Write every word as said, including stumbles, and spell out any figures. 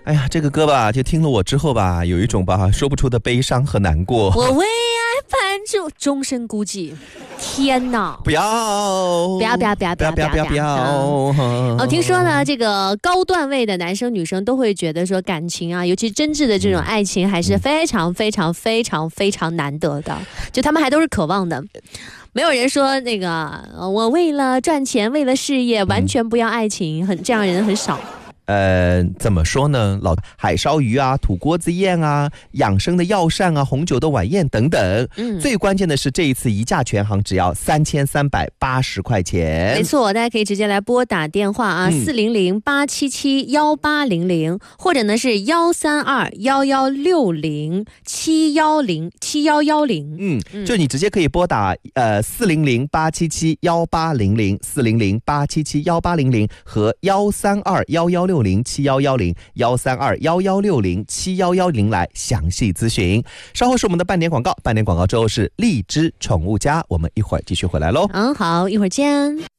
哎呀，这个歌吧，就听了我之后吧，有一种吧说不出的悲伤和难过。 我为爱攀住，终身孤寂。天哪！ 不要， 不要，不要，不要， 不要，不要，不要，不要！ 哦，听说呢，这个高段位的男生女生都会觉得说，感情啊，尤其真挚的这种爱情，还是非常非常非常非常难得的，就他们还都是渴望的。没有人说那个我为了赚钱，为了事业，完全不要爱情，很这样人很少。 呃，怎么说呢？老海烧鱼啊，土锅子宴啊，养生的药膳啊，红酒的晚宴等等。嗯，最关键的是这一次一价全行只要三千三百八十块钱。 没错，大家可以直接来拨打电话啊，四零零八七七幺八零零，或者呢是幺三二幺幺六零七幺零七幺幺零。 嗯，就你直接可以拨打呃四零零八七七幺八零零四零零八七七幺八零零和幺三二幺幺六零七幺幺零幺三二幺幺六零七幺幺零来详细咨询。稍后是我们的半点广告，半点广告之后是荔枝宠物家，我们一会儿继续回来喽。 嗯，好，一会儿见。